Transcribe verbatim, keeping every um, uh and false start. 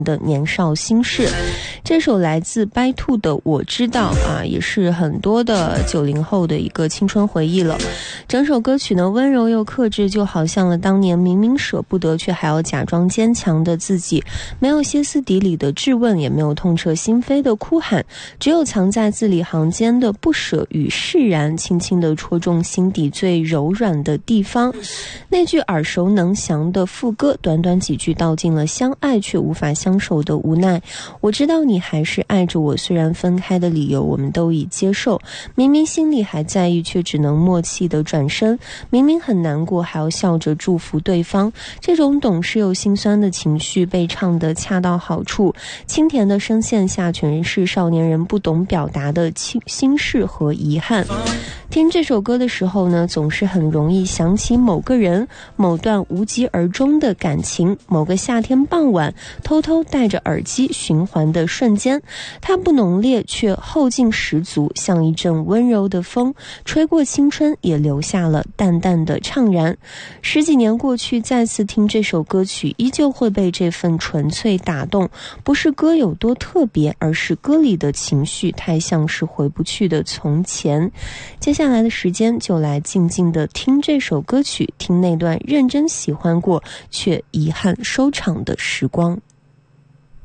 的年少心事。这首来自白兔的《我知道》啊，也是很多的九零后的一个青春回忆了。整首歌曲呢，温柔又克制，就好像了当年明明舍不得却还要假装坚强的自己，没有歇斯底里的质问，也没有痛彻心扉的哭喊，只有藏在字里行间的不舍与释然，轻轻地戳中心底最柔软的地方。那句耳熟能详的副歌，短短几句道尽了相爱却无法相守的无奈。我知道你还是爱着我，虽然分开的理由我们都已接受，明明心里还在意，却只能默契地转身，明明很难过，还要笑着祝福对方。这种懂事又心酸的情绪被唱得恰到好处，清甜的声线下全是少年人不懂表达的心事和遗憾。听这首歌的时候呢，总是很容易想起某个人，某段无疾而终的感情，某个夏天傍晚偷偷戴着耳机循环的瞬间，它不浓烈却后劲十足，像一阵温柔的风，吹过青春，也留下了淡淡的怅然。十几年过去，再次听这首歌曲，依旧会被这份纯粹打动。不是歌有多特别，而是歌里的情绪太像是回不去的从前。接下来的时间就来静静地听这首歌曲，听那段认真喜欢过却遗憾收场的时光。